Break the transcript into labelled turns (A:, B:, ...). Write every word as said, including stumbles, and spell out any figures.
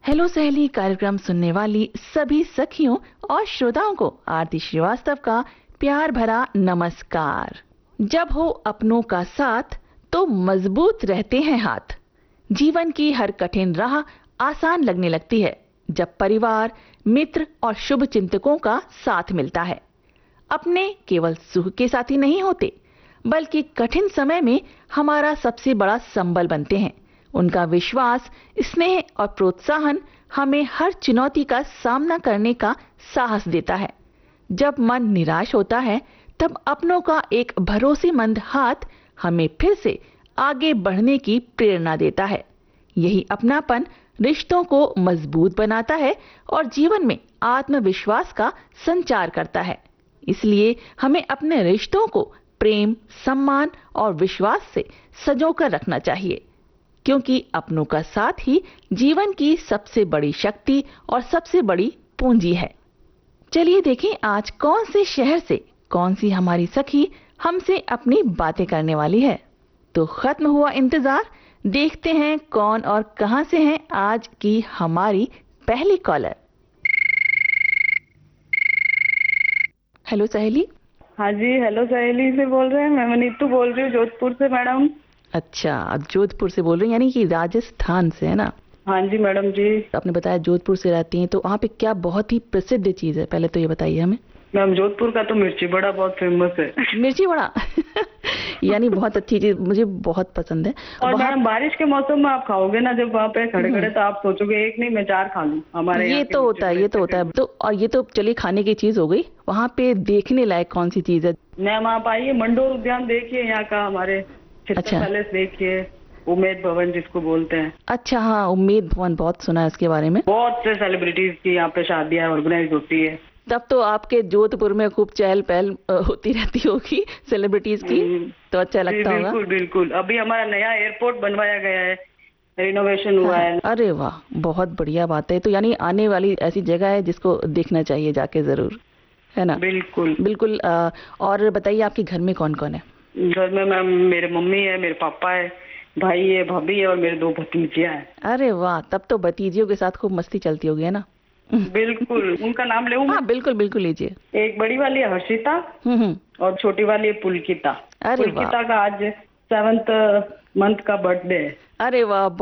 A: Hello सहेली कार्यक्रम सुनने वाली सभी सखियों और श्रोताओं को आरती श्रीवास्तव का प्यार भरा नमस्कार। जब हो अपनों का साथ तो मजबूत रहते हैं हाथ। जीवन की हर कठिन राह आसान लगने लगती है जब परिवार, मित्र और शुभ चिंतकों का साथ मिलता है। अपने केवल सुख के साथी नहीं होते, बल्कि कठिन समय में हमारा सबसे बड़ा संबल बनते हैं। उनका विश्वास, स्नेह और प्रोत्साहन हमें हर चुनौती का सामना करने का साहस देता है। जब मन निराश होता है, तब अपनों का एक भरोसेमंद हाथ हमें फिर से आगे बढ़ने की प्रेरणा देता है। यही अपनापन रिश्तों को मजबूत बनाता है और जीवन में आत्मविश्वास का संचार करता है। इसलिए हमें अपने रिश्तों को प्रेम, सम्मान और विश्वास से संजोकर रखना चाहिए, क्योंकि अपनों का साथ ही जीवन की सबसे बड़ी शक्ति और सबसे बड़ी पूंजी है। चलिए देखें आज कौन से शहर से कौन सी हमारी सखी हमसे अपनी बातें करने वाली है। तो खत्म हुआ इंतजार, देखते हैं कौन और कहां से हैं आज की हमारी पहली कॉलर। हेलो सहेली।
B: हाँ जी, हेलो सहेली से बोल रहे हैं। मैं नीतू बोल रही हूँ जोधपुर से मैडम।
A: अच्छा, आप जोधपुर से बोल रही हैं, यानी कि राजस्थान से, है ना?
B: हाँ जी मैडम जी।
A: आपने बताया जोधपुर से रहती हैं, तो वहाँ पे क्या बहुत ही प्रसिद्ध चीज है, पहले तो ये बताइए हमें।
B: मैम जोधपुर का तो मिर्ची बड़ा बहुत फेमस है।
A: मिर्ची बड़ा यानी बहुत अच्छी चीज, मुझे बहुत पसंद है।
B: और मैडम बारिश के मौसम में आप खाओगे ना जब वहाँ पे खड़े खड़े, तो आप सोचोगे एक नहीं मैं चार खा लूं। हमारे
A: ये तो होता है, ये तो होता है। तो और ये तो चलिए खाने की चीज हो गई, वहाँ पे देखने लायक कौन सी चीज है?
B: मैम आप आइए, मंडोर उद्यान देखिए यहाँ का, हमारे
A: अच्छा।
B: पैलेस देखिए, उम्मेद भवन जिसको बोलते हैं।
A: अच्छा, हाँ उम्मेद भवन, बहुत सुना है इसके बारे में।
B: बहुत से सेलिब्रिटीज की यहाँ पे शादियाँ ऑर्गेनाइज होती है।
A: तब तो आपके जोधपुर में खूब चहल पहल होती रहती होगी सेलिब्रिटीज की, तो अच्छा लगता होगा।
B: बिल्कुल बिल्कुल। अभी हमारा नया एयरपोर्ट बनवाया गया है, रिनोवेशन हुआ है।
A: अरे वाह, बहुत बढ़िया बात है। तो यानी आने वाली ऐसी जगह है जिसको देखना चाहिए जाके जरूर, है ना?
B: बिल्कुल
A: बिल्कुल। आ, और बताइए आपके घर में कौन कौन है?
B: घर में मैम मेरे मम्मी है, मेरे पापा है, भाई है, भाभी है और मेरे दो भतीजियां हैं।
A: अरे वाह, तब तो भतीजियों के साथ खूब मस्ती चलती होगी, है ना?
B: बिल्कुल। उनका नाम ले?
A: हाँ बिल्कुल बिल्कुल लीजिए।
B: एक बड़ी वाली है हर्षिता
A: हम्म
B: और छोटी वाली है पुलकिता।
A: अरे वाह।
B: पुलकिता का आज सेवंथ मंथ का बर्थडे है।
A: अरे वाह।